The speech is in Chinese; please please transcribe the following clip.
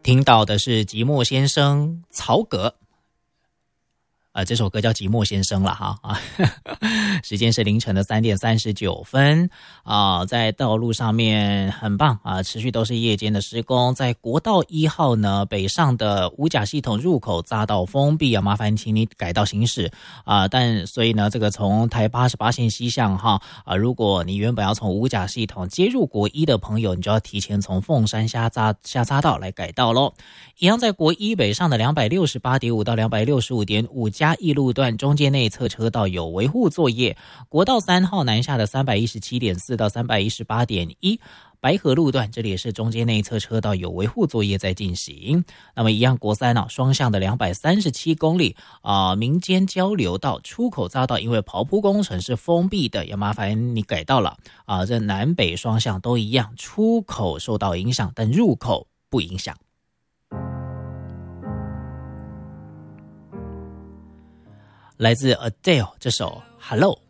听到的是寂寞先生曹格，这首歌叫《寂寞先生》了哈啊，时间是凌晨的3点39分啊，在道路上面很棒啊，持续都是夜间的施工，在国道1号呢北上的五甲系统入口匝道封闭啊，麻烦请你改道行驶啊，但所以呢，这个从台88线西向哈啊，如果你原本要从五甲系统接入国一的朋友，你就要提前从凤山下匝道来改道咯。一样在国一北上的268.5到265.5嘉义路段中间内侧车道有维护作业，国道3号南下的317.4到318.1白河路段，这里也是中间内侧车道有维护作业在进行。那么一样国3啊，双向的237公里民间交流道出口匝道因为刨铺工程是封闭的，也麻烦你改道了这南北双向都一样，出口受到影响，但入口不影响。来自 Adele 这首 Hello。